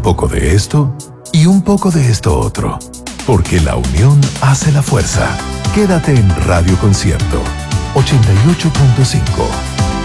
poco de esto y un poco de esto otro. Porque la unión hace la fuerza. Quédate en Radio Concierto 88.5.